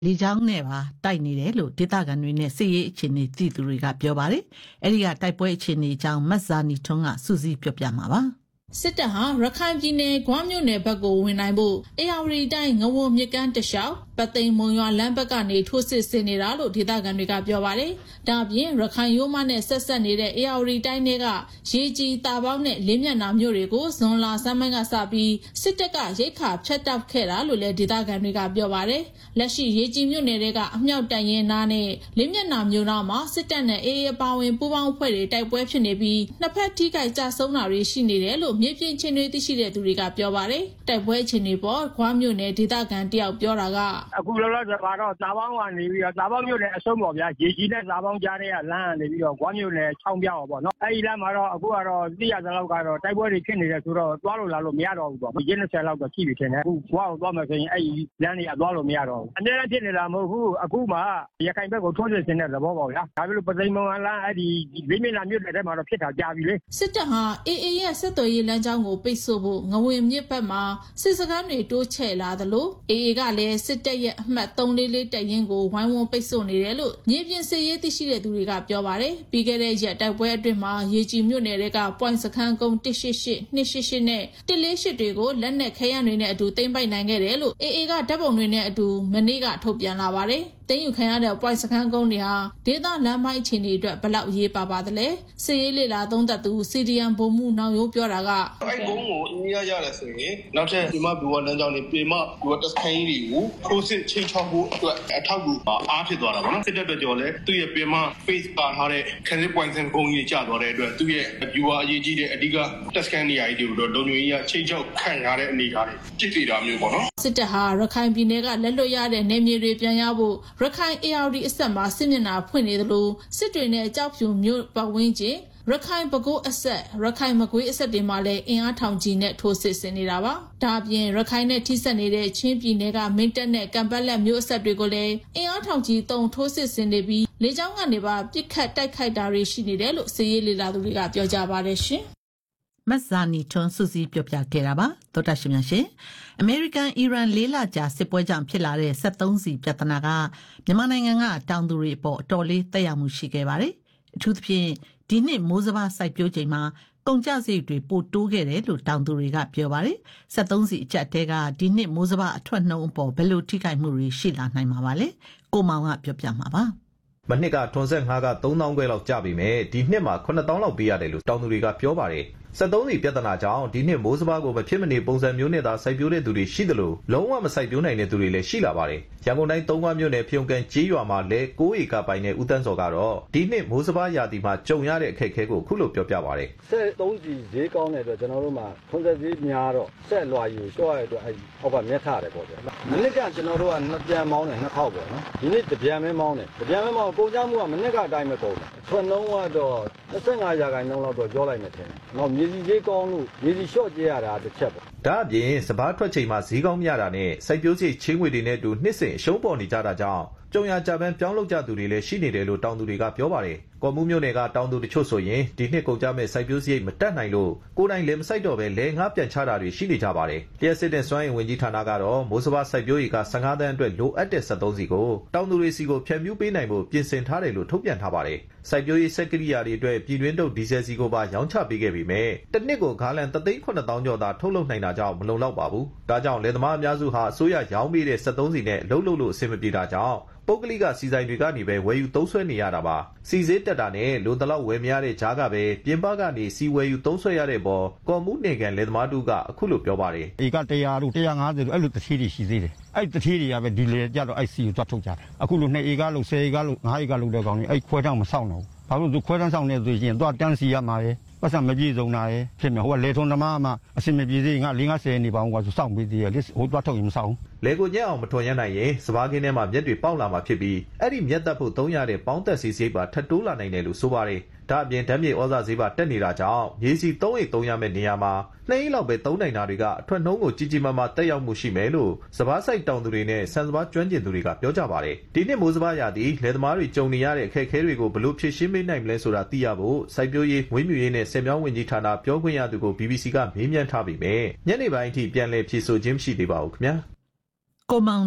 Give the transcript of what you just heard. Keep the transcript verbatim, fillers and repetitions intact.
လေကြောင်းနဲ့ပါတိုက်နေတယ်လို့ဒေသခံတွေနဲ့စစ်ရေးအခြေအနေသိသူတွေကပြောပါတယ်။အဲဒီကတိုက်ပွဲအခြေအနေအကြောင်းမတ်ဇာနီထွန်းကစူးစီးပြောပြမှာပါ။စစ်တပ်ဟာရခိုင်ပြည်နယ်ဂွမ်းမြို့နယ်ဘက်ကိုဝင်နိုင်ဖို့အေရဝတီတိုင်းငဝုံမြစ်ကမ်းတလျှောက်ပသိမ်မုံရွာလမ်းဘက်ကနေထိုးစစ်ဆင်နေတာလို့ဒေသခံတွေကပြောပါတယ်။ဒါ့အပြင်ရခိုင်ရိုးမနဲ့ဆက်ဆက်နေတဲ့အေရဝတီတိုင်းတွေကရေကြီးတာပေါင်းနဲ့လင်းမျက်နှာမြို့တွေကိုဇွန်လဆန်းပိုင်းကစပြီးစစ်တပ်ကရိတ်ခါဖျက်တောက်ခဲ့တာလို့လည်းဒေသခံတွေကပြောပါတယ်။လက်ရှိရေကြီးမြို့နယ်တွေကအမြောက်တန်ရင်နာနဲ့လင်းမျက်နှာမြို့နာမှာစစ်တပ်နဲ့အေးအပါဝင်ပူးပေါင်းအဖွဲ့တွေတိုက်ပွဲဖြစ်နေပြီးနှစ်ဖက်ထိခိုက်ကြဆုံးတာတွေရှိနေတယ်လို့မြေပြင်ချင်းတွေသိရှိတဲ့သူတွေကပြောပါတယ်။တိုက်ပွဲအခြေအနေပေါ်ဂွမ်းမြို့နယ်ဒေသခံတယောက်ပြောတာကအခုလောလောဆယ်ကတော့တာပေါင်းကနေပြီးတော့တာပေါင်းမြို့နယ်အဆုံးပေါ့ဗျာရေကြီးတဲ့တာပေါင်းကြားတဲ့လမ်းကနေပြီးတော့ဂွမ်းမြို့နယ်ချောင်းပြောင်းပေါ့နော်အဲဒီလမ်းမှာတော့အခုကတော့သိရသလောက်ကတော့တိုက်ပွဲတွေဖြစ်နေတယ်ဆိုတော့သွားလို့လာလို့မရတော့ဘူးပေါ့ရေနှစ်ဆယ်လောက်တော့ရှိပြီထင်တယ်အခုဂွမ်းကိုသွားမယ်ဆိုရင်အဲဒီလမ်းတွေကသွားလို့မရတော့ဘူးအများကြီးဖြစ်နေတာမဟုတ်ဘူးအခုမှရခိုင်ဘက်ကိုထိုးစစ်ဆင်တဲ့သဘောပေါ့ဗျာဒါပေမဲ့ပသိမ်မုံလမ်းအဲဒီလေးမျက်နှာမြို့နယ်ထဲမှာတော့ဖြစ်တာကြာပြီလေစစ်တပ်ဟာအေအေရဲ့စစ်တော်ရေးလမ်းကြောင်းကိုပိတ်ဆို့ဖို့ငဝင်မြစ်ဘက်မှာစစ်စခန်းတွေတိုးချဲ့လာသလိုအေအေကလည်းစစ်တပ်ရဲ့အမှတ်သုံးလေးလေးတပ်ရင်းကိုဝိုင်းဝန်းပိတ်ဆို့နေတယ်လို့မြေပြင်စစ်ရေးသိရှိတဲ့သူတွေကပြောပါတယ်။ပြီးခဲ့တဲ့ရက်တိုက်ပွဲအတွင်းမှာရေကြီးမြို့နယ်တွေကပွိုင်စခန်းကုန်းတစ်ရှစ်ရှစ် နှစ်ရှစ်ရှစ်နဲ့တစ်လေးရှစ်တွေကိုလက်နက်ခဲယမ်းတွေနဲ့အတူသိမ်းပိုက်နိုင်ခဲ့တယ်လို့အေအေကဓာတ်ပုံတွေနဲ့အတူမနေ့ကထုတ်ပြန်လာပါတယ်။သိမ်းယူခံရတဲ့ပွိုင်စခန်းကုန်းတွေဟာဒေသလမ်းပိုင်းအခြေအနေအတွက်ဘလောက်ရေးပါပါသလဲစစ်ရေးလေလာသုံးသက်သူစီဒီအမ်ဘုံမှုနောင်ရိုးပြောတာကအဲ့ကုန်းကိုအင်းရရတယ်ဆိုရင်နောက်ထပ်ဒီမှာဘူဝလမ်းကြောင်းနေပေမဘူဝတက်ခိုင်းတွေကိုထိုးစစ်ချင်းချောက်ဖို့အတွက်အထောက်အကူအားဖြစ်သွားတာပေါ့နော်စစ်တပ်တို့ကြော်လဲသူ့ရဲ့ပေမ face ပါထားတဲ့ credit point စံကုန်းကြီးကျသွားတဲ့အတွက်သူ့ရဲ့ viewer အရေးကြီးတဲ့အဓိက test scan နေရာကြီးတွေတော့လုံခြုံရေးကချင်းချောက်ခံရတဲ့အနေအထားတွေကြည့်နေတာမျိုးပေါ့နော်စစ်တပ်ဟာရခိုင်ပြည်နယ်ကလက်လွတ်ရတဲ့နေမြေတွေပြန်ရဖို့ရခိုင် အေ အာ ဒီ အဆက်မှာစစ်မျက်နှာဖွင့်နေသလိုစစ်တွေနဲ့ကြောက်ဖြူမြို့ပတ်ဝန်းကျင်ရခိုင်ပဲခူးအဆက်ရခိုင်မကွေးအဆက်တွေမှာလည်းအင်အားထောင်ကြီးနဲ့ထိုးစစ်ဆင်နေတာပါဒါအပြင်ရခိုင်နဲ့ထိစပ်နေတဲ့ချင်းပြည်နယ်ကမင်းတပ်နဲ့ကံပတ်လက်မြို့အဆက်တွေကိုလည်းအင်အားထောင်ကြီးတုံထိုးစစ်ဆင်နေပြီးလေကြောင်းကနေပါပစ်ခတ်တိုက်ခိုက်တာတွေရှိနေတယ်လို့စစ်ရေးလေလာသူတွေကပြောကြပါတယ်ရှင်မတ်ဇာနီထွန်းစုစည်းပြောပြခဲ့တာပါသောတာရှင်များရှင်အမေရိကန်အီရန်လေးလကြာစစ်ပွဲကြောင့်ဖြစ်လာတဲ့ဆက်သုံးစီပြဿနာကမြန်မာနိုင်ငံကတောင်သူတွေအပေါ်အတော်လေးသက်ရောက်မှုရှိခဲ့ပါတယ်အထူးသဖြင့်ဒီနှစ်မိုးစဘာစိုက်ပျိုးချိန်မှာကုန်ကျစရိတ်တွေပိုတိုးခဲ့တယ်လို့တောင်သူတွေကပြောပါတယ်ဆက်သုံးစီအကျပ်တဲကဒီနှစ်မိုးစဘာအထွက်နှုန်းအပေါ်ဘယ်လိုထိခိုက်မှုတွေရှိလာနိုင်မှာပါလဲကိုမောင်ကပြောပြမှာပါမနှစ်ကထွန်ဆက်ငါးကသုံးသောင်းခွဲလောက်ကျပြီမဲ့ဒီနှစ်မှာခုနှစ်သောင်းလောက်ပေးရတယ်လို့တောင်သူတွေကပြောပါတယ်ဆက်သုံးစီပြဿနာကြောင့်ဒီနှစ်မိုးစဘာကိုမဖြစ်မနေပုံစံမျိုးနဲ့သာစိုက်ပျိုးတဲ့သူတွေရှိသလိုလုံးဝမစိုက်ပျိုးနိုင်တဲ့သူတွေလည်းရှိလာပါတယ်ရန်ကုန်တိုင်းသုံးခွမြို့နယ်ဖျုံကန်ကျေးရွာမှာလည်းကိုးဧကပိုင်တဲ့ဦးတန်းစော်ကတော့ဒီနှစ်မိုးစဘာရာသီမှာကြုံရတဲ့အခက်အခဲကိုခုလိုပြောပြပါတယ်ဆက်သုံးစီဈေးကောင်းတဲ့အတွက်ကျွန်တော်တို့မှာထွန်ဆက်ဈေးများတော့ဆက်လွှာယူလျှော့ရတဲ့အတွက်အဲ့အောက်ကမြက်ထတယ်ပေါ့ဗျာမနစ်ကကျွန်တော်တို့ကနှစ်ပြန်မောင်းတယ်နှစ်ခေါက်ပေါ့နော်ဒီနှစ်တပြန်မဲမောင်းတယ်တပြန်မဲမောင်းကုန်ကြမှုကမနစ်ကအတိုင်းပဲကုန်တယ်ထွန်နှုံးကတော့နှစ်ဆယ့်ငါးရာခိုင်နှုန်းလောက်တော့ပြောလိုက်မယ်ထင်တယ်နောက်မြေစီဈေးကောင်းလို့မြေစီလျှော့ကြရတာတစ်ချက်ပေါ့ဒါအပြင်စဘာထွက်ချိန်မှာဈေးကောင်းမြတာနဲ့စိုက်ပျိုးစိတ်ချင်းငွေတွေနဲ့တူနှစ်စဉ်အရှုံးပေါ်နေကြတာကြောင့်ကြုံရကြပန်းပြောင်းလုပ်ကြသူတွေလည်းရှိနေတယ်လို့တောင်သူတွေကပြောပါတယ်ကော်မှုမျိုးနယ်ကတောင်သူတချို့ဆိုရင်ဒီနှစ်ကုန်ကြမဲ့စိုက်ပျိုးစရိတ်မတက်နိုင်လို့ကိုယ်တိုင်လည်းမစိုက်တော့ပဲလဲငါးပြန်ချတာတွေရှိနေကြပါတယ်လျှက်စစ်တဲ့စွမ်းအင်ဝင်ကြီးဌာနကတော့မိုးစဘာစိုက်ပျိုးရေးကဆယ့်ငါးတန်းအတွက်လိုအပ်တဲ့ဆက်သုံးစီကိုတောင်သူတွေစီကိုဖြန့်ဖြူးပေးနိုင်ဖို့ပြင်ဆင်ထားတယ်လို့ထုတ်ပြန်ထားပါတယ်စိုက်ပျိုးရေးစက်ကရိယာတွေအတွက်ပြည်တွင်းထုတ်ဒီဇယ်စီကိုပါရောင်းချပေးခဲ့ပြီးမြဲတစ်နှစ်ကိုဂါလန်တစ်သိန်းခုနှစ်သောင်းကျော်သာထုတ်လုပ်နိုင်တာကြောင့်မလုံလောက်ပါဘူးဒါကြောင့်လယ်သမားအများစုဟာအစိုးရရောင်းပေးတဲ့ဆက်သုံးစီနဲ့လှုပ်လှုပ်လို့အဆင်မပြေတာကြောင့်ပုဂ္ဂလိကစီဆိုင်တွေကနေပဲဝယ်ယူသုံးစွဲနေရတာပါစီစေးတက်တာနဲ့လိုတလောက်ဝယ်မရတဲ့ကြားကပဲပြင်ပကနေစီဝယ်ယူသုံးစွဲရတဲ့ပေါ်ကော်မှုနေကန်လယ်သမားတို့ကအခုလိုပြောပါတယ်ဧကတစ်ရာတို့တစ်ရာငါးဆယ်တို့အဲ့လိုတတိတွေရှိသေးတယ်အဲ့တတိတွေကပဲဒီလေကြတော့အဲ့စီကိုသွားထုတ်ကြတယ်အခုလိုနှစ်ဧကလို့ဆယ်ဧကလို့ငါးဧကလို့တဲ့ကောင်ကြီးအဲ့ခွဲတောင်မဆောက်တော့ဘူးဘာလို့သူခွဲတန်းဆောင်နေဆိုရင်သွားတန်းစီရမှာလေပတ်စံမပြေဆုံးတာရဲ့ဖြစ်မယ်ဟိုကလေထုံသမားမှအစင်မပြေသေးငါလေးငါဆယ်နေပါအောင်ကွာဆိုစောင့်ပြီးသေးရဲ့ဟိုသွားထုတ်ရင်မဆောင်လေကိုညက်အောင်မထွန်ရနိုင်ရင်စဘာကင်းထဲမှာမြက်တွေပေါက်လာမှာဖြစ်ပြီးအဲ့ဒီမြက်တက်ဖို့သုံးရတဲ့ပေါင်းသက်စီစိတ်ပါထပ်တိုးလာနိုင်တယ်လို့ဆိုပါတယ်ဒါအပြင်ဓာတ်မြေဩဇာဈေးပါတက်နေတာကြောင့်မြေစီသုံးရိတ်သုံးရမယ့်နေရာမှာနှစ်အိလောက်ပဲသုံးနိုင်တာတွေကအထွက်နှုံးကိုကြီးကြီးမားမားတက်ရောက်မှုရှိမယ်လို့စဘာဆိုင်တောင်သူတွေနဲ့ဆန်စဘာကျွမ်းကျင်သူတွေကပြောကြပါတယ်ဒီနှစ်မိုးစဘာရာသီလယ်သမားတွေကြုံနေရတဲ့အခက်အခဲတွေကိုဘလို့ဖြေရှင်းပေးနိုင်မလဲဆိုတာသိရဖို့စိုက်ပျိုးရေးမွေးမြူရေးနဲ့ဆယ်မြောင်းဝင်ကြီးဌာနပြောခွင့်ရသူကို ဘီဘီစီ ကမေးမြန်းထားပြီးမြဲညနေပိုင်းအထိပြန်လည်ဖြေဆိုခြင်းမရှိသေးပါဘူးခင်ဗျာကိုမောင်